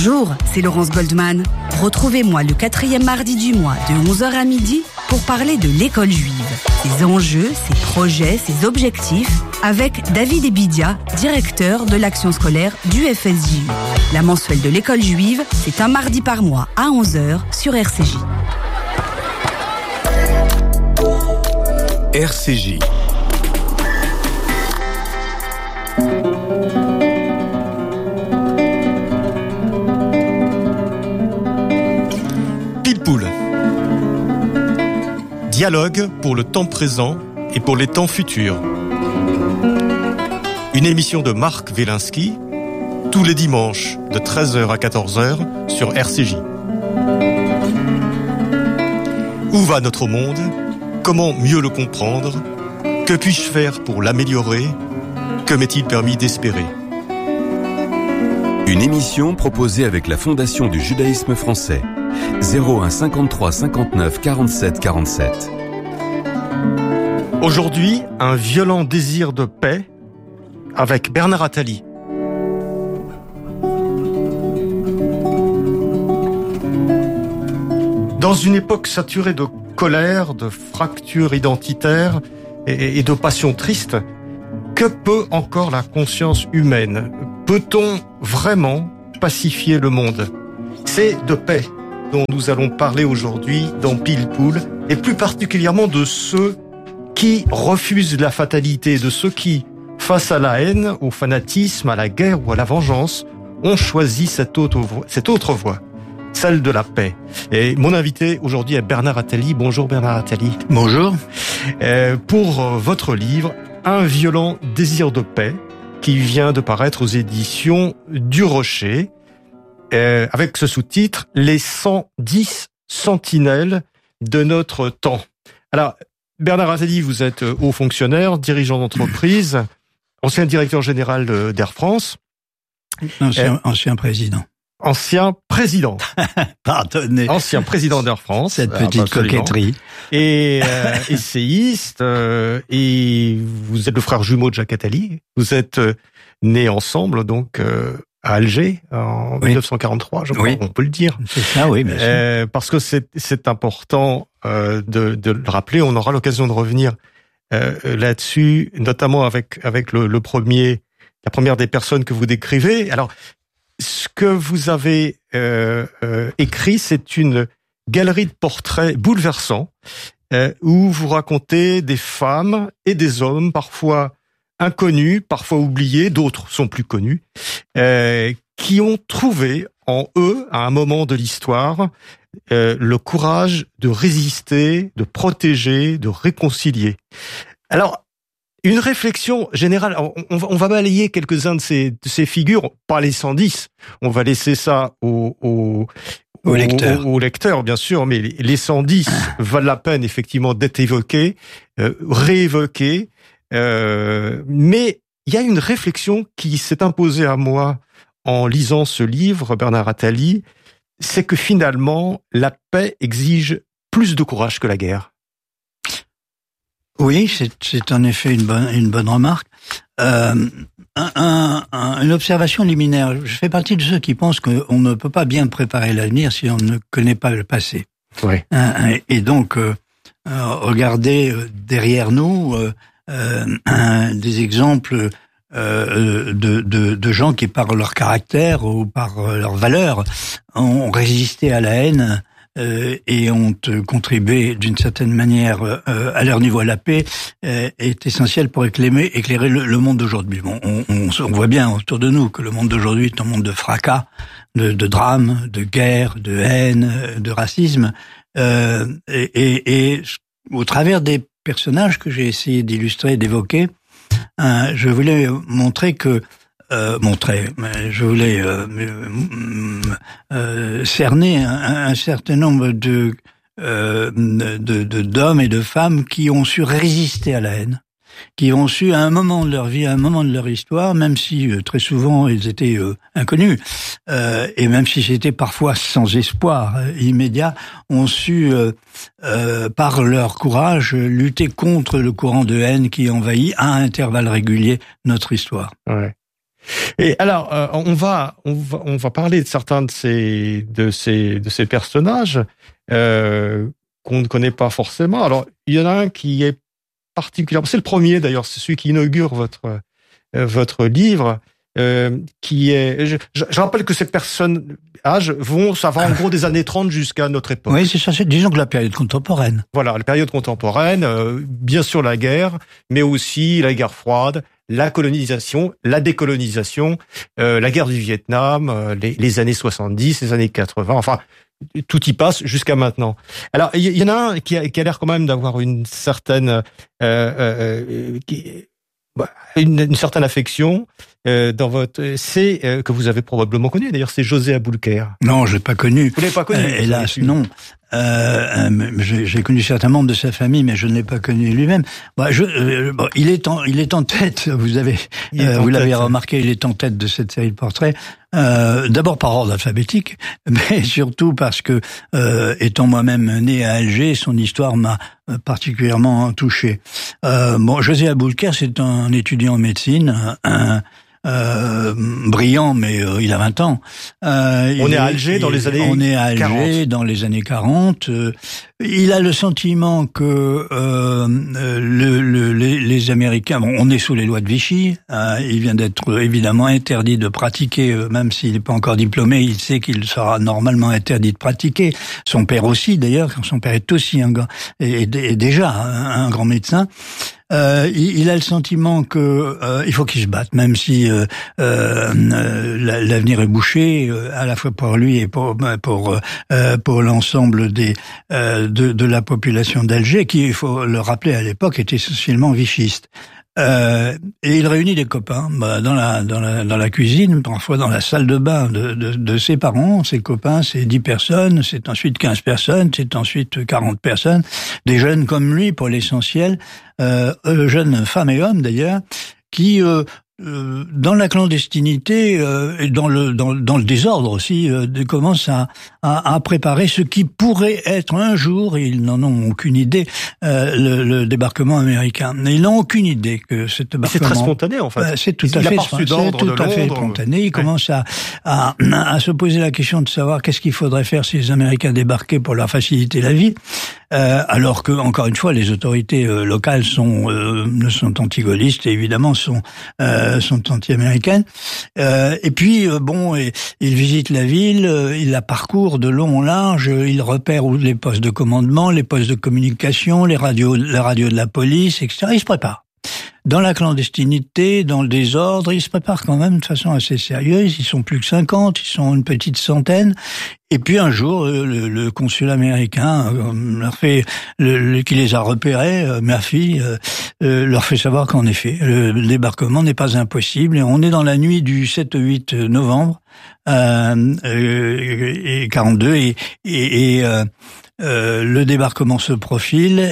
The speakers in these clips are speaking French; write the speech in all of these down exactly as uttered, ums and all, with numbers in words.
Bonjour, c'est Laurence Goldman. Retrouvez-moi le quatrième mardi du mois de onze heures à midi pour parler de l'école juive, ses enjeux, ses projets, ses objectifs, avec David Ebidia, directeur de l'action scolaire du F S J U. La mensuelle de l'école juive, c'est un mardi par mois à onze heures sur R C J. R C J. Pile-poule. Dialogue pour le temps présent et pour les temps futurs. Une émission de Marc Wielinski, tous les dimanches de treize heures à quatorze heures sur R C J. Où va notre monde ? Comment mieux le comprendre ? Que puis-je faire pour l'améliorer ? Que m'est-il permis d'espérer ? Une émission proposée avec la Fondation du judaïsme français. zéro un cinquante-trois cinquante-neuf quarante-sept quarante-sept. Aujourd'hui, un violent désir de paix avec Bernard Attali. Dans une époque saturée de colère, de fractures identitaires et de passions tristes, que peut encore la conscience humaine ? Peut-on vraiment pacifier le monde ? C'est de paix dont nous allons parler aujourd'hui dans Pile-Poule, et plus particulièrement de ceux qui refusent la fatalité, de ceux qui, face à la haine, au fanatisme, à la guerre ou à la vengeance, ont choisi cette autre voie, cette autre voie, celle de la paix. Et mon invité aujourd'hui est Bernard Attali. Bonjour Bernard Attali. Bonjour. Euh, pour euh, votre livre, Un violent désir de paix, qui vient de paraître aux éditions du Rocher, euh, avec ce sous-titre « Les cent dix sentinelles de notre temps ». Alors, Bernard Attali, vous êtes haut fonctionnaire, dirigeant d'entreprise, ancien directeur général d'Air France. Ancien, euh, ancien président. Ancien président. Pardonnez. Ancien président d'Air France. Cette petite absolument. Coquetterie. Et euh, essayiste. Euh, et vous êtes le frère jumeau de Jacques Attali. Vous êtes euh, nés ensemble, donc euh, à Alger, en oui. mille neuf cent quarante-trois, je crois, oui. On peut le dire. C'est ça, oui, bien sûr. Euh, parce que c'est, c'est important euh, de, de le rappeler. On aura l'occasion de revenir euh, là-dessus, notamment avec avec le, le premier, la première des personnes que vous décrivez. Alors, ce que vous avez euh, euh, écrit, c'est une galerie de portraits bouleversants euh, où vous racontez des femmes et des hommes, parfois inconnus, parfois oubliés, d'autres sont plus connus, euh, qui ont trouvé en eux, à un moment de l'histoire, euh, le courage de résister, de protéger, de réconcilier. Alors, une réflexion générale, on va, on va balayer quelques-uns de ces, de ces figures, pas les cent dix, on va laisser ça aux au, au, au lecteurs, au, au lecteurs, bien sûr, mais les cent dix valent la peine effectivement d'être évoqués, euh, réévoqués, euh, mais il y a une réflexion qui s'est imposée à moi en lisant ce livre, Bernard Attali, c'est que finalement, la paix exige plus de courage que la guerre. Oui, c'est, c'est en effet une bonne, une bonne remarque. Euh, un, un, un, une observation liminaire. Je fais partie de ceux qui pensent qu'on ne peut pas bien préparer l'avenir si on ne connaît pas le passé. Oui. Euh, et donc, euh, euh, regardez derrière nous euh, euh, un, des exemples euh, de, de, de gens qui, par leur caractère ou par leur valeur, ont résisté à la haine. Euh, et ont contribué d'une certaine manière euh, à leur niveau à la paix, euh, est essentiel pour éclairer, éclairer le, le monde d'aujourd'hui. Bon, on, on, on voit bien autour de nous que le monde d'aujourd'hui est un monde de fracas, de, de drames, de guerre, de haine, de racisme. Euh, et, et, et au travers des personnages que j'ai essayé d'illustrer, d'évoquer, hein, je voulais montrer que Euh, montrer, mais je voulais euh, euh, euh, cerner un, un certain nombre de, euh, de, de d'hommes et de femmes qui ont su résister à la haine, qui ont su à un moment de leur vie, à un moment de leur histoire, même si euh, très souvent ils étaient euh, inconnus, euh, et même si c'était parfois sans espoir euh, immédiat, ont su, euh, euh, par leur courage, lutter contre le courant de haine qui envahit à intervalles réguliers notre histoire. Ouais. Et alors, euh, on va, on va, on va parler de certains de ces, de ces, de ces personnages euh, qu'on ne connaît pas forcément. Alors, il y en a un qui est particulièrement, c'est le premier d'ailleurs, c'est celui qui inaugure votre euh, votre livre, euh, qui est. Je, je rappelle que ces personnages vont, ça va en gros des années trente jusqu'à notre époque. Oui, c'est ça. C'est, disons que la période contemporaine. Voilà, la période contemporaine, euh, bien sûr la guerre, mais aussi la guerre froide, la colonisation, la décolonisation, euh, la guerre du Vietnam, euh, les, les années soixante-dix, les années quatre-vingts, enfin, tout y passe jusqu'à maintenant. Alors, il y, y en a un qui a, qui a l'air quand même d'avoir une certaine, euh, euh, qui, bah, une, une certaine affection euh, dans votre. C'est euh, que vous avez probablement connu. D'ailleurs, c'est José Aboulker. Non, je l'ai pas connu. Vous l'avez pas connu. Euh, hélas, non. Euh, j'ai, j'ai connu certains membres de sa famille, mais je ne l'ai pas connu lui-même. Bah, je, euh, bon, il est en, il est en tête. Vous avez, euh, vous l'avez tête, remarqué, il est en tête de cette série de portraits. Euh, d'abord par ordre alphabétique, mais surtout parce que, euh, étant moi-même né à Alger, son histoire m'a particulièrement touché. Euh, bon, José Aboulker, c'est un étudiant en médecine, un Euh, brillant, mais euh, il a vingt ans. Euh, on est à Alger il, dans les années On est à Alger quarante. Dans les années quarante. Euh, il a le sentiment que euh, le, le, les, les Américains... Bon, on est sous les lois de Vichy. Euh, il vient d'être évidemment interdit de pratiquer, euh, même s'il n'est pas encore diplômé, il sait qu'il sera normalement interdit de pratiquer. Son père aussi, d'ailleurs, car son père est aussi un gars, et, et déjà un, un grand médecin. Euh, il, il a le sentiment que euh, il faut qu'il se batte, même si euh, euh, l'avenir est bouché, euh, à la fois pour lui et pour pour euh, pour l'ensemble des euh, de, de la population d'Alger, qui, il faut le rappeler, à l'époque était essentiellement vichiste. Euh, et il réunit des copains bah, dans la dans la dans la cuisine, parfois dans la salle de bain de de, de ses parents. Ses copains, c'est dix personnes, c'est ensuite quinze personnes, c'est ensuite quarante personnes, des jeunes comme lui pour l'essentiel, euh, jeunes femmes et hommes d'ailleurs, qui euh, Euh, dans la clandestinité euh, et dans le dans, dans le désordre aussi, euh, commencent à, à à préparer ce qui pourrait être un jour, et ils n'en ont aucune idée, euh, le, le débarquement américain. Ils n'ont aucune idée que ce débarquement. C'est très spontané en fait. Euh, c'est tout à fait, c'est tout à fait spontané. Ils ouais. commencent à, à à se poser la question de savoir qu'est-ce qu'il faudrait faire si les Américains débarquaient pour leur faciliter la vie. Euh, alors que, encore une fois, les autorités euh, locales sont euh, ne sont anti-gaullistes et évidemment sont euh, sont anti-américaines. Euh, et puis euh, bon, et, ils visitent la ville, euh, ils la parcourent de long en large, euh, ils repèrent les postes de commandement, les postes de communication, les radios, les radios de la police, et cetera. Ils se préparent. Dans la clandestinité, dans le désordre, ils se préparent quand même de façon assez sérieuse. Ils sont plus que cinquante, ils sont une petite centaine. Et puis un jour, le, le consul américain leur fait, le, le, qui les a repérés, euh, Murphy, euh, euh, leur fait savoir qu'en effet, le, le débarquement n'est pas impossible. Et on est dans la nuit du sept au huit novembre euh, euh, et quarante-deux, et, et, et euh, euh, le débarquement se profile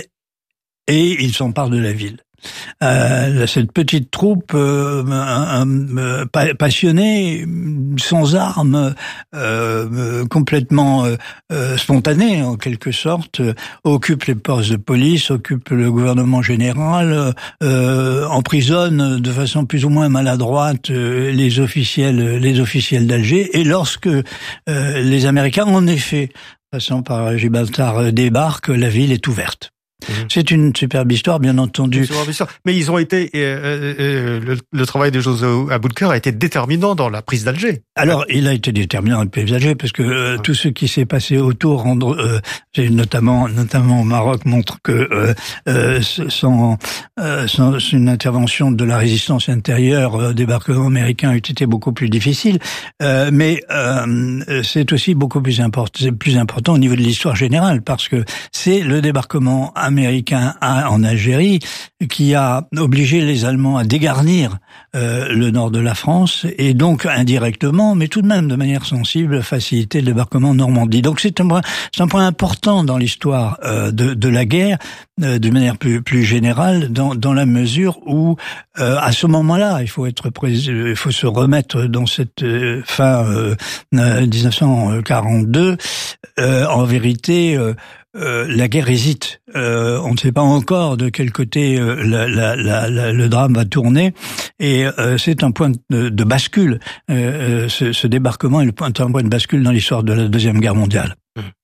et ils s'emparent de la ville. Euh, cette petite troupe euh, euh, euh, passionnée, sans armes, euh, euh, complètement euh, euh, spontanée en quelque sorte, euh, occupe les postes de police, occupe le gouvernement général, euh, emprisonne de façon plus ou moins maladroite euh, les officiels, les officiels d'Alger. Et lorsque euh, les Américains, en effet, passant par Gibraltar, débarquent, la ville est ouverte. Mmh. C'est une superbe histoire, bien entendu. Mais ils ont été, euh, euh, le, le travail de José Aboulker a été déterminant dans la prise d'Alger. Alors, il a été déterminant dans la prise d'Alger parce que euh, ouais. tout ce qui s'est passé autour, euh, notamment, notamment au Maroc, montre que euh, euh, sans, euh, sans une intervention de la résistance intérieure, le débarquement américain eût été beaucoup plus difficile. Euh, mais euh, c'est aussi beaucoup plus important, c'est plus important au niveau de l'histoire générale parce que c'est le débarquement américain en Algérie qui a obligé les Allemands à dégarnir euh, le nord de la France et donc indirectement, mais tout de même de manière sensible, faciliter le débarquement en Normandie. Donc c'est un point, c'est un point important dans l'histoire euh, de, de la guerre, euh, de manière plus, plus générale, dans, dans la mesure où euh, à ce moment-là, il faut être, il faut se remettre dans cette euh, fin euh, dix-neuf cent quarante-deux. Euh, en vérité. Euh, euh, la guerre hésite. Euh, on ne sait pas encore de quel côté euh, la, la, la, la, le drame va tourner, et euh, c'est un point de, de bascule. Euh, ce, ce débarquement est, le point, est un point de bascule dans l'histoire de la Deuxième Guerre mondiale.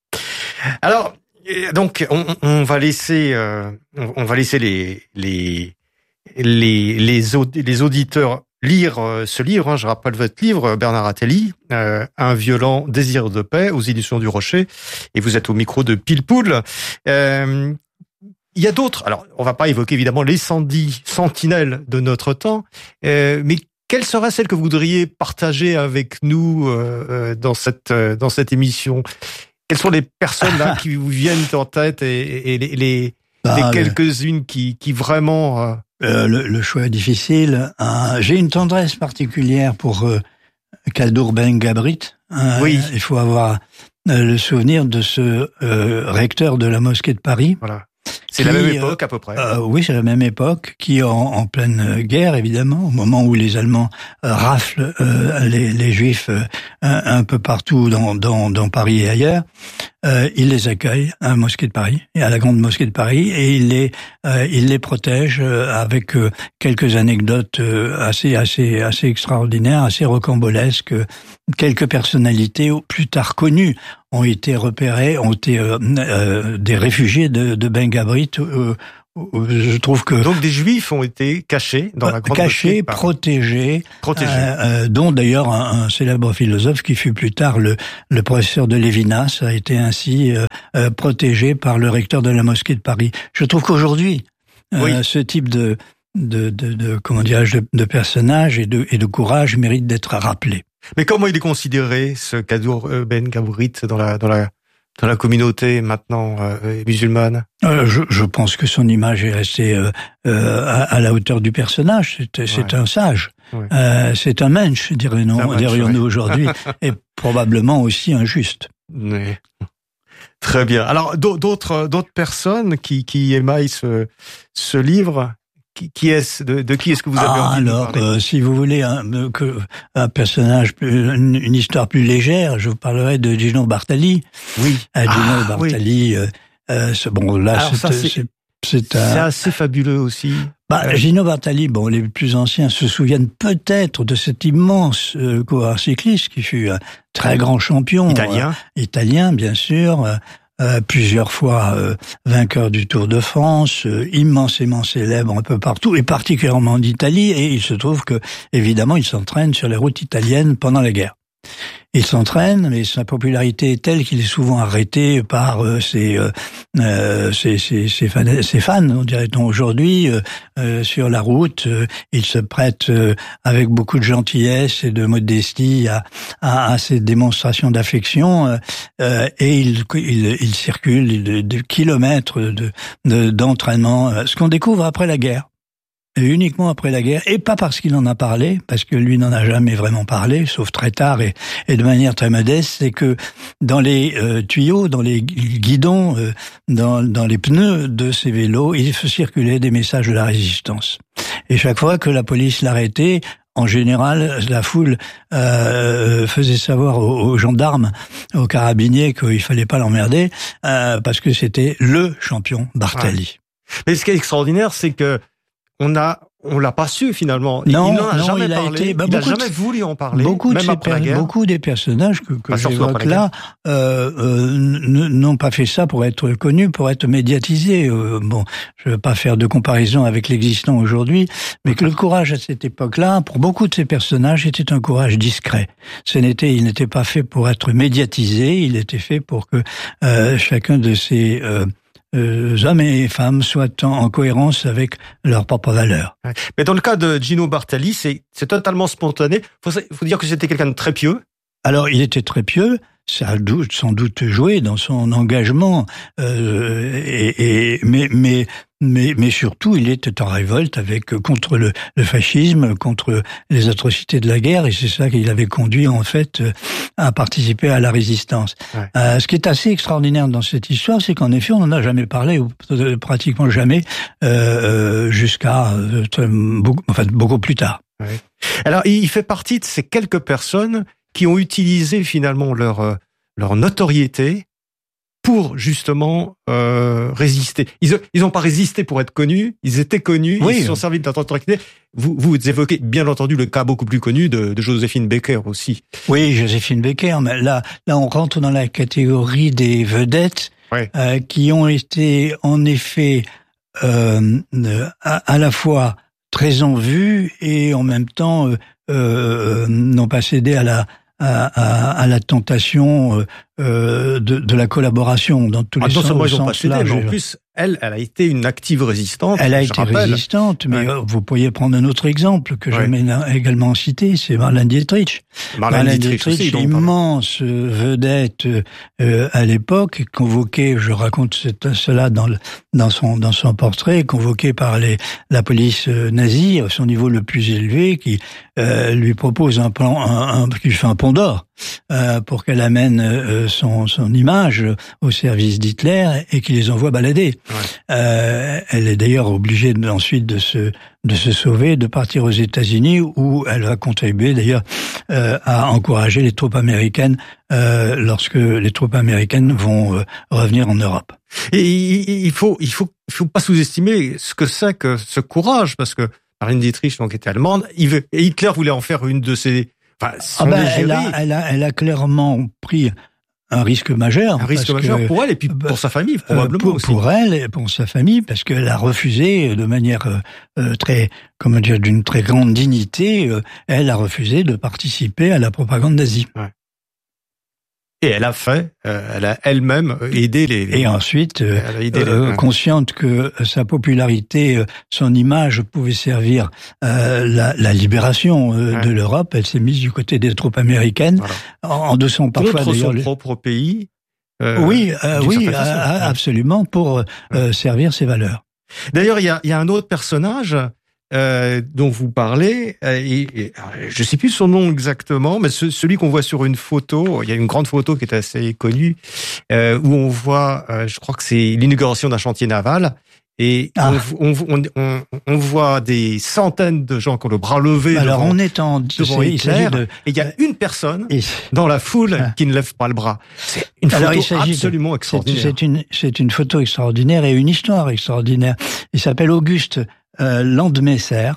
Alors, donc, on, on va laisser, euh, on va laisser les les les les, aud- les auditeurs lire euh, ce livre. Hein, je rappelle votre livre, Bernard Attali, euh, Un violent désir de paix, aux éditions du Rocher, et vous êtes au micro de Pile Poule. Euh, il y a d'autres. Alors, on va pas évoquer évidemment les cent dix sentinelles de notre temps, euh, mais quelle serait celle que vous voudriez partager avec nous euh, dans cette euh, dans cette émission? Quelles sont les personnes là qui vous viennent en tête, et, et les, les, ah, les quelques-unes qui, qui vraiment... Euh... Euh, le, le choix est difficile. Euh, j'ai une tendresse particulière pour euh, Kaldour Ben Gabrit. Euh, oui. Il faut avoir euh, le souvenir de ce euh, recteur de la mosquée de Paris. Voilà. C'est qui, la même époque à peu près. Euh, oui, c'est la même époque, qui en, en pleine guerre, évidemment, au moment où les Allemands euh, raflent euh, les, les Juifs euh, un, un peu partout dans, dans, dans Paris et ailleurs, euh, il les accueille à la mosquée de Paris, et à la grande mosquée de Paris, et il les, euh, il les protège euh, avec euh, quelques anecdotes euh, assez, assez, assez extraordinaires, assez rocambolesques. Quelques personnalités plus tard connues ont été repérées, ont été euh, euh, des réfugiés de, de Ben Gabrit. Euh, je trouve que donc des Juifs ont été cachés dans la grande cachés, protégés, protégés, euh, euh, dont d'ailleurs un, un célèbre philosophe qui fut plus tard le, le professeur de Lévinas a été ainsi euh, euh, protégé par le recteur de la mosquée de Paris. Je trouve qu'aujourd'hui, euh, oui. ce type de de, de, de comment dirais-je de, de personnage et de, et de courage mérite d'être rappelé. Mais comment il est considéré, ce Kaldour Ben Gabrit, dans la dans la dans la communauté maintenant euh, musulmane? euh, je, je pense que son image est restée euh, euh, à, à la hauteur du personnage. C'est, c'est ouais. un sage, ouais. euh, c'est un mensch, dirions-nous, dirions-nous ouais. aujourd'hui, et probablement aussi un juste. Ouais. Très bien. Alors d'autres d'autres personnes qui qui émaillent ce ce livre. Qui, qui est de, de qui est-ce que vous avez ah, envie alors, de parler? euh, si vous voulez un, que, un personnage, plus, une, une histoire plus légère, je vous parlerai de Gino Bartali. Oui. Euh, Gino ah, oui. Bartali. Euh, euh, bon, là, alors, c'est, ça, c'est, c'est, c'est, un... c'est assez fabuleux aussi. Bah, ouais. Gino Bartali, bon, les plus anciens se souviennent peut-être de cet immense euh, coureur cycliste qui fut un très grand champion. Italien. Euh, italien, bien sûr. Euh, Euh, plusieurs fois euh, vainqueur du Tour de France, euh, immensément célèbre un peu partout, et particulièrement en Italie, et il se trouve que, évidemment, il s'entraîne sur les routes italiennes pendant la guerre. Il s'entraîne, mais sa popularité est telle qu'il est souvent arrêté par euh, ses, euh, ses, ses, ses, fans, ses fans, on dirait-on aujourd'hui, euh, euh, sur la route. Euh, il se prête euh, avec beaucoup de gentillesse et de modestie à, à, à ces démonstrations d'affection, euh, et il, il, il circule de, de kilomètres de, de, d'entraînement, ce qu'on découvre après la guerre. Et uniquement après la guerre, et pas parce qu'il en a parlé, parce que lui n'en a jamais vraiment parlé, sauf très tard et, et de manière très modeste, c'est que dans les euh, tuyaux, dans les guidons, euh, dans, dans les pneus de ces vélos, il circulait des messages de la résistance. Et chaque fois que la police l'arrêtait, en général, la foule euh, faisait savoir aux, aux gendarmes, aux carabiniers qu'il fallait pas l'emmerder, euh, parce que c'était le champion Bartali. Ouais. Mais ce qui est extraordinaire, c'est que on a, on l'a pas su finalement. Non, il n'en a non, jamais il a parlé. été, bah, il n'a jamais de, voulu en parler. Beaucoup même de après per- la guerre. Beaucoup des personnages que, que bah, j'évoque là euh, euh, n'ont pas fait ça pour être connus, pour être médiatisés. Euh, bon, je ne veux pas faire de comparaison avec l'existant aujourd'hui, mais que le courage à cette époque-là, pour beaucoup de ces personnages, était un courage discret. Ce n'était, il n'était pas fait pour être médiatisé. Il était fait pour que euh, chacun de ces euh, Euh, hommes et femmes soient en, en cohérence avec leurs propres valeurs. Mais dans le cas de Gino Bartali, c'est, c'est totalement spontané. Faut, faut dire que c'était quelqu'un de très pieux. Alors, il était très pieux. Ça a sans doute joué dans son engagement, euh, et, et mais mais mais mais surtout il était en révolte avec contre le, le fascisme, contre les atrocités de la guerre, et c'est ça qui l'avait conduit en fait à participer à la résistance. Ouais. Euh, ce qui est assez extraordinaire dans cette histoire, c'est qu'en effet on n'en a jamais parlé, ou pratiquement jamais, euh, jusqu'à euh, beaucoup, enfin beaucoup plus tard. Ouais. Alors il fait partie de ces quelques personnes qui ont utilisé finalement leur leur notoriété pour justement euh, résister. Ils ils ont pas résisté pour être connus, ils étaient connus, oui. Ils se sont servis de l'autorité. Vous vous évoquez bien entendu le cas beaucoup plus connu de, de Joséphine Baker aussi. Oui, Joséphine Baker, mais là là on rentre dans la catégorie des vedettes ouais. euh, qui ont été en effet euh, à, à la fois très en vue et en même temps euh, euh, n'ont pas cédé à la à, à, à la tentation euh, de, de la collaboration dans tous ah, les non sens. Non seulement ils n'ont pas cédé, mais en plus, elle, elle a été une active résistante. Elle a été rappelle. résistante, mais ouais. vous pourriez prendre un autre exemple que ouais. j'aime également citer, c'est Marlène Dietrich. Marlène, Marlène Dietrich, Dietrich aussi, immense vedette euh, à l'époque, convoquée, je raconte cette, cela dans, le, dans son dans son portrait, convoquée par les la police nazie à son niveau le plus élevé, qui euh, lui propose un plan, un, un, qui fait un pont d'or euh, pour qu'elle amène euh, son son image au service d'Hitler et qui les envoie balader. Ouais. Euh, elle est d'ailleurs obligée de, ensuite de se de se sauver, de partir aux États-Unis où elle va contribuer d'ailleurs euh, à encourager les troupes américaines euh, lorsque les troupes américaines vont euh, revenir en Europe. Et il faut il faut il faut pas sous-estimer ce que c'est que ce courage, parce que Marlène Dietrich donc était allemande, il veut, et Hitler voulait en faire une de ses enfin son ah ben, elle a elle a elle a clairement pris un risque majeur. Un risque majeur que, pour elle et puis pour sa famille, probablement pour, aussi. Pour elle et pour sa famille, parce qu'elle a refusé de manière euh, très, comment dire, d'une très grande dignité, euh, elle a refusé de participer à la propagande nazie. Ouais. Et elle a fait, euh, elle a elle-même aidé les... les et ensuite, euh, euh, consciente que sa popularité, euh, son image pouvait servir euh, la, la libération euh, ouais. de l'Europe, elle s'est mise du côté des troupes américaines, voilà. en endossant parfois contre d'ailleurs... son propre pays. Euh, oui, euh, oui, façon, euh, ouais. absolument, pour euh, servir ses valeurs. D'ailleurs, il y a, il y a un autre personnage... Euh, dont vous parlez, euh, et, et, je sais plus son nom exactement, mais ce, celui qu'on voit sur une photo, il y a une grande photo qui est assez connue, euh, où on voit, euh, je crois que c'est l'inauguration d'un chantier naval, et ah. on, on, on, on voit des centaines de gens qui ont le bras levé Alors devant, on est en, devant Hitler, de... et il y a une personne et... dans la foule ah. qui ne lève pas le bras. C'est une photo Alors, absolument de... extraordinaire. C'est une, c'est une photo extraordinaire et une histoire extraordinaire. Il s'appelle Auguste Euh, Landmesser.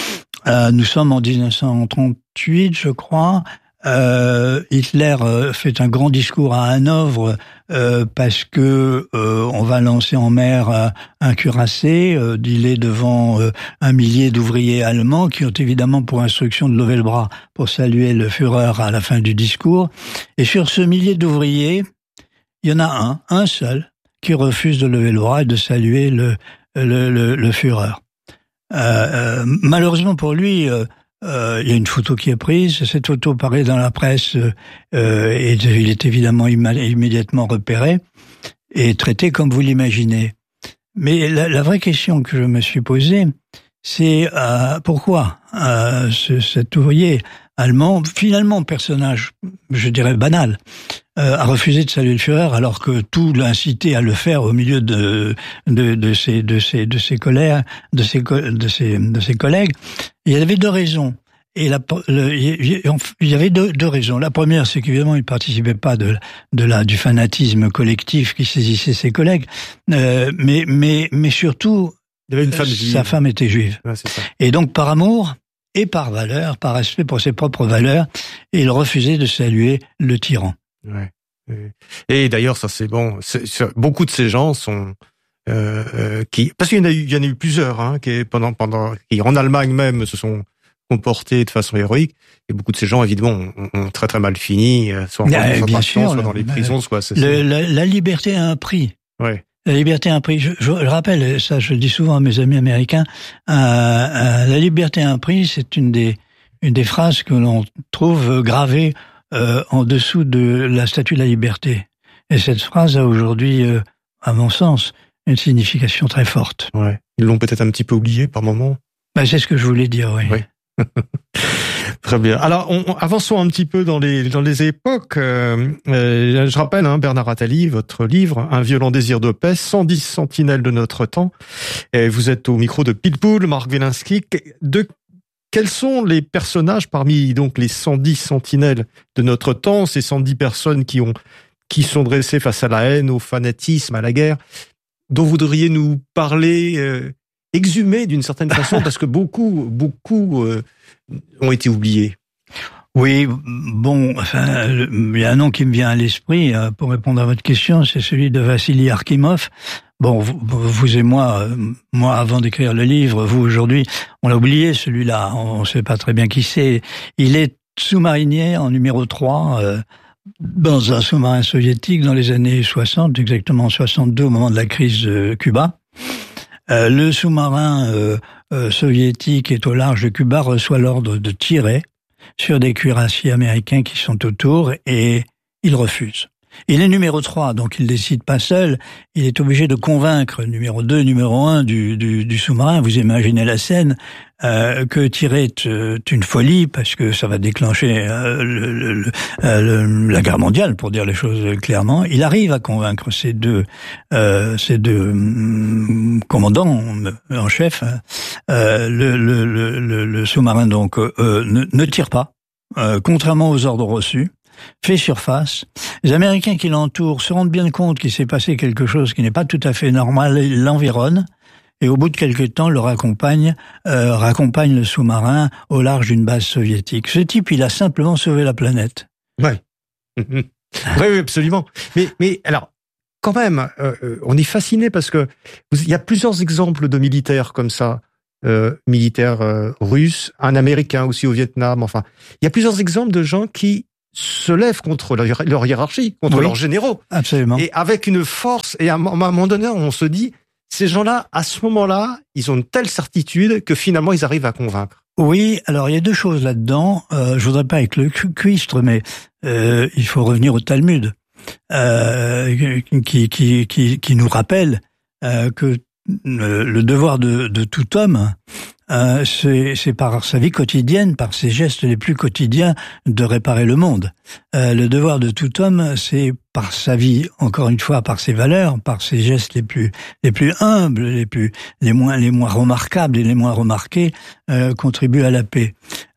Euh, nous sommes en dix-neuf cent trente-huit, je crois. Euh, Hitler euh, fait un grand discours à Hanovre euh, parce que euh, on va lancer en mer euh, un cuirassé. Euh, il est devant euh, un millier d'ouvriers allemands qui ont évidemment pour instruction de lever le bras pour saluer le Führer à la fin du discours. Et sur ce millier d'ouvriers, il y en a un, un seul, qui refuse de lever le bras et de saluer le le, le, le Führer. Euh, euh, malheureusement pour lui, euh, euh, il y a une photo qui est prise. Cette photo paraît dans la presse euh, et il est évidemment imma- immédiatement repéré et traité comme vous l'imaginez. Mais la, la vraie question que je me suis posée, c'est euh, pourquoi euh, ce, cet ouvrier allemand, finalement personnage, je dirais banal, euh, a refusé de saluer le Führer alors que tout l'incitait à le faire au milieu de de, de ses de ses de ses collègues, de ses de ses de ses collègues. Il y avait deux raisons. Et la, le, il y avait deux, deux raisons. La première, c'est qu'évidemment, il ne participait pas de, de la, du fanatisme collectif qui saisissait ses collègues, euh, mais, mais, mais surtout, il y avait une femme juive. Sa femme était juive. Ouais, c'est ça. Et donc, par amour et par valeur, par respect pour ses propres valeurs, il refusait de saluer le tyran. Ouais. Et d'ailleurs, ça c'est bon. C'est, c'est, beaucoup de ces gens sont euh, euh, qui, parce qu'il y en a eu, il y en a eu plusieurs, hein, qui pendant pendant, qui en Allemagne même se sont comportés de façon héroïque. Et beaucoup de ces gens, évidemment, ont, ont très très mal fini, soit en ah, bien sûr, soit dans les prisons, soit. C'est, le, la, la liberté a un prix. Ouais. La liberté a un prix. Je, je, je rappelle, ça, je le dis souvent à mes amis américains. Euh, euh, la liberté a un prix. C'est une des une des phrases que l'on trouve gravée euh, en dessous de la Statue de la Liberté. Et cette phrase a aujourd'hui, euh, à mon sens, une signification très forte. Ouais. Ils l'ont peut-être un petit peu oublié par moment. Ben, c'est ce que je voulais dire, oui. Oui. Très bien. Alors, on, on, avançons un petit peu dans les dans les époques. Euh, euh, je rappelle, hein, Bernard Attali, votre livre, Un violent désir de paix, cent dix sentinelles de notre temps. Et vous êtes au micro de Pilpoul, Marc Wielinski. De quels sont les personnages parmi donc les cent dix sentinelles de notre temps, ces cent dix personnes qui ont qui sont dressés face à la haine, au fanatisme, à la guerre, dont vous voudriez nous parler, euh, exhumer d'une certaine façon, parce que beaucoup, beaucoup euh, ont été oubliés. Oui, bon, enfin, il y a un nom qui me vient à l'esprit euh, pour répondre à votre question, c'est celui de Vassili Arkimov. Bon, vous, vous et moi, euh, moi avant d'écrire le livre, vous aujourd'hui, on l'a oublié celui-là, on ne sait pas très bien qui c'est. Il est sous-marinier en numéro trois, euh, dans un sous-marin soviétique dans les années soixante, exactement soixante-deux, au moment de la crise de Cuba. Euh, le sous-marin euh, euh, soviétique est au large de Cuba, reçoit l'ordre de tirer sur des cuirassiers américains qui sont autour et il refuse. Il est numéro trois, donc il décide pas seul, il est obligé de convaincre numéro deux, numéro un du, du, du sous-marin. Vous imaginez la scène, euh, que tirer est euh, une folie parce que ça va déclencher euh, le, le, le, la guerre mondiale, pour dire les choses clairement. Il arrive à convaincre ces deux, euh, ces deux hum, commandants en chef. Euh, le, le, le, le sous-marin donc euh, ne, ne tire pas, euh, contrairement aux ordres reçus. Fait surface. Les Américains qui l'entourent se rendent bien compte qu'il s'est passé quelque chose qui n'est pas tout à fait normal. Ils l'environnent et au bout de quelque temps, le raccompagne, euh, raccompagne le sous-marin au large d'une base soviétique. Ce type, il a simplement sauvé la planète. Ouais. oui, oui, absolument. Mais, mais alors, quand même, euh, on est fasciné parce que il y a plusieurs exemples de militaires comme ça. Euh, militaires euh, russes, un Américain aussi au Vietnam. Enfin, il y a plusieurs exemples de gens qui se lèvent contre leur, leur hiérarchie, contre oui, leurs généraux. Absolument. Et avec une force, et à un moment donné, on se dit, ces gens-là, à ce moment-là, ils ont une telle certitude que finalement, ils arrivent à convaincre. Oui, alors il y a deux choses là-dedans. Euh, je voudrais pas être le cuistre, mais euh, il faut revenir au Talmud, euh, qui, qui, qui, qui nous rappelle euh, que le, le devoir de, de tout homme, Euh, c'est, c'est par sa vie quotidienne, par ses gestes les plus quotidiens, de réparer le monde. Euh, le devoir de tout homme, c'est par sa vie, encore une fois, par ses valeurs, par ses gestes les plus les plus humbles, les plus les moins les moins remarquables et les moins remarqués, euh, contribuer à la paix.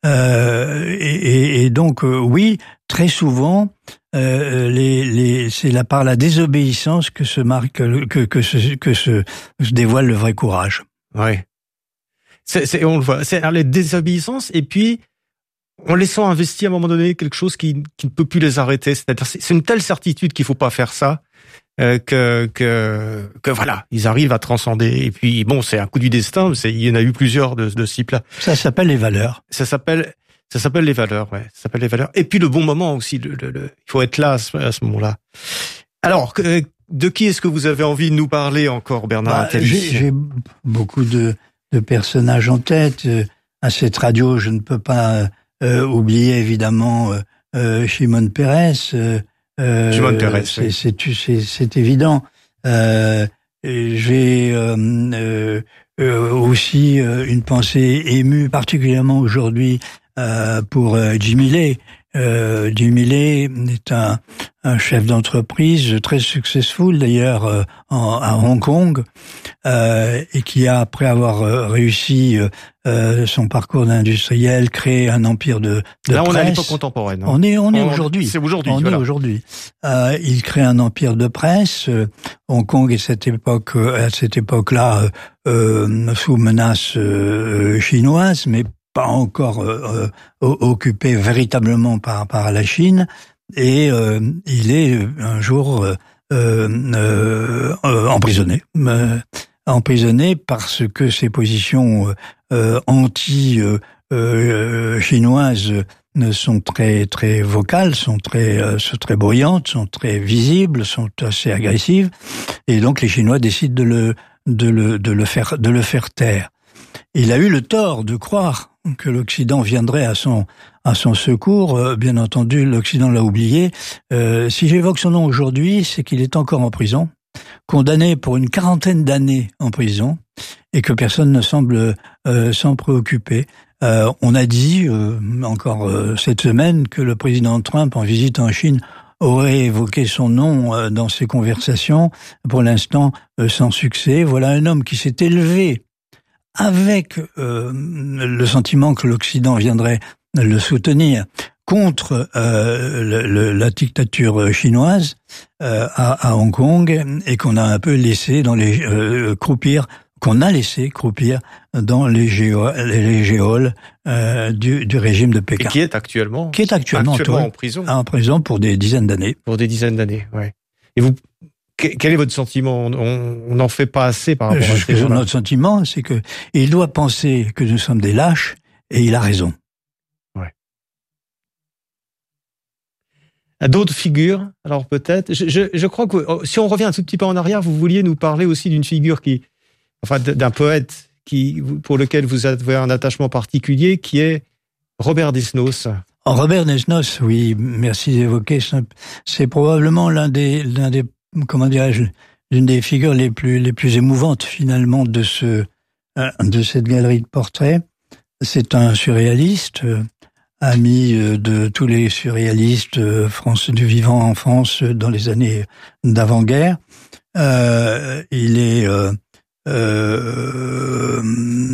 Euh, et, et, et donc, euh, oui, très souvent, euh, les, les, c'est là par la désobéissance que se marque que que se que se, se dévoile le vrai courage. Ouais. C'est, c'est, on le voit, c'est les désobéissances et puis en laissant investir à un moment donné quelque chose qui, qui ne peut plus les arrêter. C'est-à-dire, c'est, c'est une telle certitude qu'il faut pas faire ça euh, que que que voilà, ils arrivent à transcender. Et puis bon, c'est un coup du destin. C'est, il y en a eu plusieurs de, de ce type-là. Ça s'appelle les valeurs. Ça s'appelle ça s'appelle les valeurs. Ouais, ça s'appelle les valeurs. Et puis le bon moment aussi. Le, le, le, il faut être là à ce, à ce moment-là. Alors, de qui est-ce que vous avez envie de nous parler encore, Bernard bah, j'ai, j'ai beaucoup de de personnages en tête. À cette radio, je ne peux pas euh, oublier évidemment euh, euh, Shimon Peres. Euh, Shimon Peres, c'est, oui. c'est, c'est, c'est, c'est évident. Euh, j'ai euh, euh, aussi euh, une pensée émue, particulièrement aujourd'hui, euh, pour euh, Jim Milley. Euh, Jim Milley est un, un chef d'entreprise très successful d'ailleurs euh, en, à Hong Kong euh, et qui a, après avoir euh, réussi euh, son parcours d'industriel, créé un empire de, de Là, presse. on est à l'époque contemporaine. Hein. On est, on est on, aujourd'hui. C'est aujourd'hui. On voilà. est aujourd'hui. Euh, il crée un empire de presse. Euh, Hong Kong est cette époque, à cette époque-là, euh, sous menace euh, chinoise, mais pas encore euh, euh, occupé véritablement par par la Chine, et euh, il est un jour euh, euh, euh, emprisonné, euh, emprisonné parce que ses positions euh, anti euh, euh, chinoises sont très très vocales, sont très euh, sont très bruyantes, sont très visibles, sont assez agressives, et donc les Chinois décident de le de le de le faire de le faire taire. Il a eu le tort de croire que l'Occident viendrait à son à son secours. Euh, bien entendu, l'Occident l'a oublié. Euh, si j'évoque son nom aujourd'hui, c'est qu'il est encore en prison, condamné pour une quarantaine d'années en prison, et que personne ne semble euh, s'en préoccuper. Euh, on a dit euh, encore euh, cette semaine que le président Trump, en visite en Chine, aurait évoqué son nom euh, dans ses conversations. Pour l'instant, euh, sans succès. Voilà un homme qui s'est élevé avec euh, le sentiment que l'Occident viendrait le soutenir contre euh, le, le, la dictature chinoise euh, à, à Hong Kong et qu'on a un peu laissé dans les euh, croupir, qu'on a laissé croupir dans les, géo, les géoles euh, du, du régime de Pékin. Et qui est actuellement, qui est actuellement, actuellement toi, en prison. En prison pour des dizaines d'années. Pour des dizaines d'années, ouais. Et vous, quel est votre sentiment? On n'en fait pas assez par rapport à ces gens-là. Notre sentiment, c'est que il doit penser que nous sommes des lâches, et il a raison. Ouais. D'autres figures, alors peut-être. Je, je, je crois que si on revient un tout petit peu en arrière, vous vouliez nous parler aussi d'une figure qui, enfin, d'un poète qui, pour lequel vous avez un attachement particulier, qui est Robert Desnos. Oh, Robert Desnos, oui, merci d'évoquer. C'est probablement l'un des, l'un des, comment dirais-je, l'une des figures les plus, les plus émouvantes finalement de ce, de cette galerie de portraits. C'est un surréaliste, euh, ami de tous les surréalistes euh, France, du vivant en France dans les années d'avant-guerre. Euh, il est euh, euh,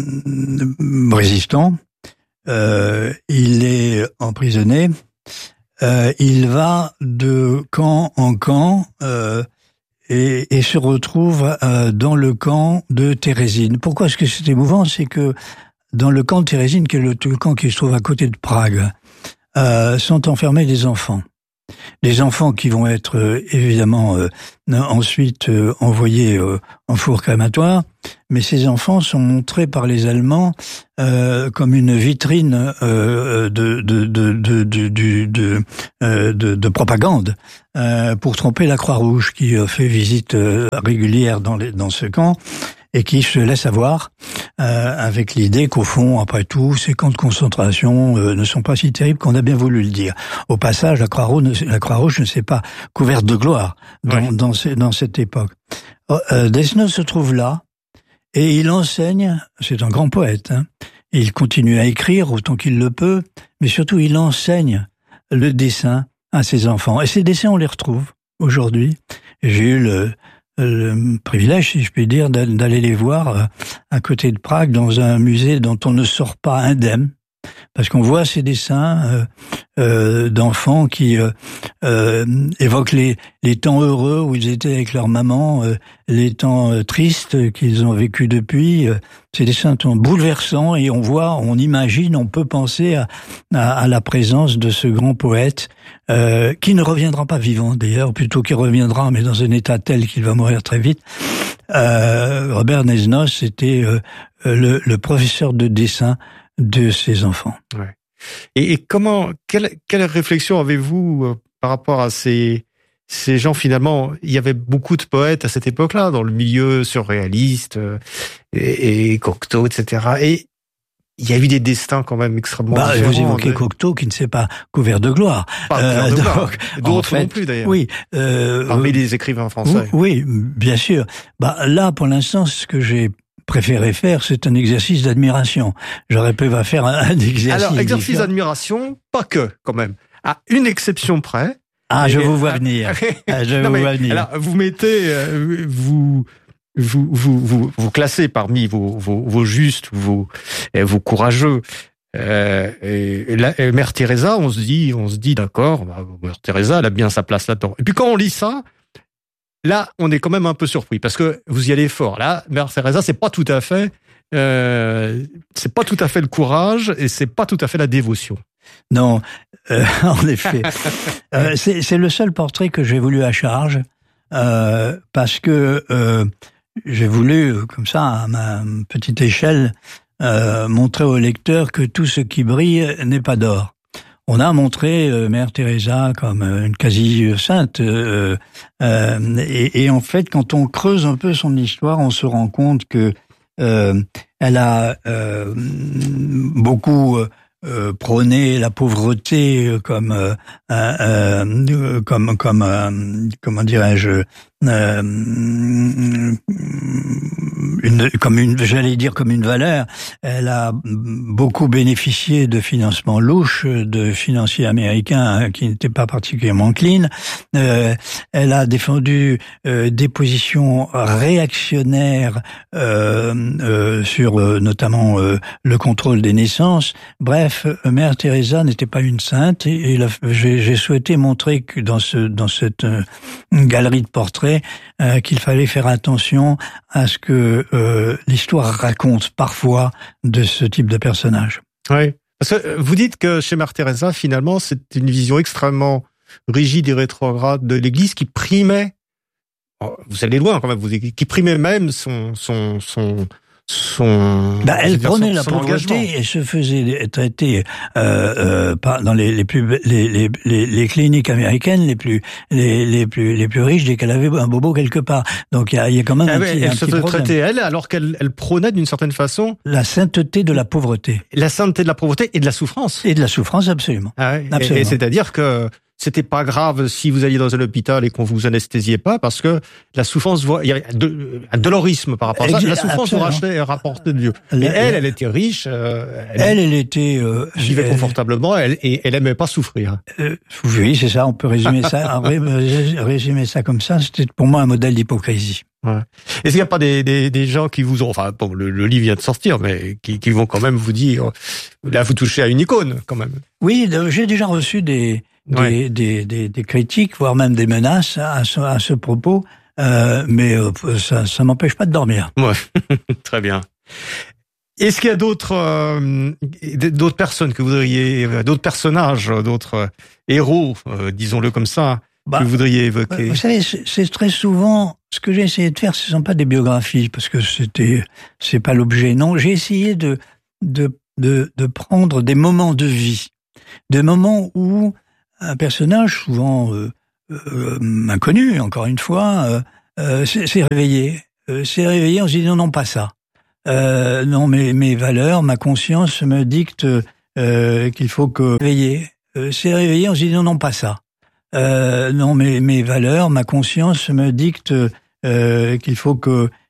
résistant. Euh, il est emprisonné. Euh, il va de camp en camp euh, et, et se retrouve euh, dans le camp de Térésine. Pourquoi est-ce que c'est émouvant? C'est que dans le camp de Térésine, qui est le, le camp qui se trouve à côté de Prague, euh, sont enfermés des enfants. Des enfants qui vont être euh, évidemment euh, ensuite euh, envoyés euh, en four crématoire, mais ces enfants sont montrés par les Allemands euh, comme une vitrine euh, de, de, de, de, de, de, de, euh, de, de propagande euh, pour tromper la Croix-Rouge qui euh, fait visite euh, régulière dans, les, dans ce camp. Et qui se laisse avoir euh, avec l'idée qu'au fond, après tout, ces camps de concentration euh, ne sont pas si terribles qu'on a bien voulu le dire. Au passage, la Croix-Rouge, la Croix-Rouge ne s'est pas couverte de gloire dans, oui. dans, ce, dans cette époque. Euh, Desnos se trouve là et il enseigne, c'est un grand poète, hein, il continue à écrire autant qu'il le peut, mais surtout il enseigne le dessin à ses enfants. Et ces dessins, on les retrouve aujourd'hui. J'ai eu le... le privilège, si je puis dire, d'aller les voir à côté de Prague dans un musée dont on ne sort pas indemne, parce qu'on voit ces dessins euh, euh, d'enfants qui euh, euh, évoquent les, les temps heureux où ils étaient avec leur maman, euh, les temps euh, tristes qu'ils ont vécu depuis. Euh, ces dessins sont bouleversants et on voit, on imagine, on peut penser à, à, à la présence de ce grand poète euh, qui ne reviendra pas vivant d'ailleurs, plutôt qu'il reviendra mais dans un état tel qu'il va mourir très vite. Euh, Robert Desnos était euh, le, le professeur de dessin de ses enfants. Ouais. Et, et comment, quelle, quelle réflexion avez-vous euh, par rapport à ces, ces gens finalement? Il y avait beaucoup de poètes à cette époque-là, dans le milieu surréaliste, euh, et, et Cocteau, et cetera. Et il y a eu des destins quand même extrêmement bah, différents. Vous évoquez de... Cocteau qui ne s'est pas couvert de gloire. Pas couvert euh, de gloire. D'autres fait, non plus d'ailleurs. Oui. Euh, Parmi les écrivains français. Oui, bien sûr. Bah là, pour l'instant, ce que j'ai préféré faire, c'est un exercice d'admiration. J'aurais pu faire un, un exercice. Alors, exercice d'admiration, pas que, quand même. À une exception près. Ah, je vous vois venir. Ah, je non, vous mais, vois venir. Alors, vous mettez, euh, vous, vous, vous, vous, vous classez parmi vos, vos, vos justes, vos, vos courageux. Euh, et, la, et Mère Teresa, on se dit, on se dit, d'accord, bah, Mère Teresa, elle a bien sa place là-dedans. Et puis quand on lit ça, là, on est quand même un peu surpris parce que vous y allez fort. Là, Mère Teresa, c'est pas tout à fait, euh, c'est pas tout à fait le courage et c'est pas tout à fait la dévotion. Non, euh, en effet, euh, c'est, c'est le seul portrait que j'ai voulu à charge euh, parce que euh, j'ai voulu, comme ça, à ma petite échelle, euh, montrer au lecteur que tout ce qui brille n'est pas d'or. On a montré euh, Mère Teresa comme euh, une quasi-sainte, euh, euh, et, et en fait, quand on creuse un peu son histoire, on se rend compte que euh, elle a euh, beaucoup euh, prôné la pauvreté comme euh, euh, comme comme euh, comment dirais-je euh, une, comme une, j'allais dire comme une valeur. Elle a beaucoup bénéficié de financements louches, de financiers américains qui n'étaient pas particulièrement clean. Euh, elle a défendu euh, des positions réactionnaires euh, euh, sur euh, notamment euh, le contrôle des naissances. Bref, Mère Teresa n'était pas une sainte, et, et la, j'ai, j'ai souhaité montrer que dans ce dans cette euh, galerie de portraits euh, qu'il fallait faire attention à ce que euh, l'histoire raconte parfois de ce type de personnage. Oui, parce que vous dites que chez Mère Teresa, finalement, c'est une vision extrêmement rigide et rétrograde de l'Église qui primait, vous allez loin quand même, vous qui primait même son son son son. Bah, elle prenait son, la son pauvreté et se faisait traiter euh, euh, par, dans les, les plus les, les les les cliniques américaines les plus les les plus les plus riches dès qu'elle avait un bobo quelque part. Donc il y a, il y a quand même ah un ouais, petit, elle un se petit faisait problème. traiter elle alors qu'elle elle prônait d'une certaine façon La sainteté de la pauvreté la sainteté de la pauvreté et de la souffrance et de la souffrance, absolument. ah ouais, absolument. et, et c'est-à-dire que c'était pas grave si vous alliez dans un hôpital et qu'on vous anesthésiait pas, parce que la souffrance, il y a un dolorisme par rapport à ça. La souffrance vous rachetait, rapportait Dieu. Mais elle, elle était riche. Euh, elle, elle, elle était euh, vivait elle, confortablement, elle, et elle aimait pas souffrir. Euh, oui, c'est ça. On peut résumer ça. résumer ça comme ça. C'était pour moi un modèle d'hypocrisie. Ouais. Est-ce qu'il n'y a pas des, des, des gens qui vous ont, enfin, bon, le, le livre vient de sortir, mais qui, qui vont quand même vous dire, là, vous touchez à une icône, quand même. Oui, j'ai déjà reçu des Des, ouais. des, des, des critiques, voire même des menaces à ce, à ce propos, euh, mais euh, ça, ça m'empêche pas de dormir. Ouais, très bien. Est-ce qu'il y a d'autres, euh, d'autres personnes que vous voudriez, d'autres personnages, d'autres héros, euh, disons-le comme ça, bah, que vous voudriez évoquer? Vous savez, c'est, c'est très souvent ce que j'ai essayé de faire. Ce ne sont pas des biographies, parce que c'était, c'est pas l'objet. Non, j'ai essayé de de de de prendre des moments de vie, des moments où un personnage souvent euh, euh, inconnu, encore une fois, euh, euh, s'est, s'est réveillé. Euh, s'est réveillé, on se dit non, non, pas ça. Euh, non, mes, mes valeurs, ma conscience me dicte euh, qu'il faut que... Réveillé. Euh, s'est réveillé, on se dit non, non, pas ça. Euh, non, mes, mes valeurs, ma conscience me dicte euh, qu'il faut que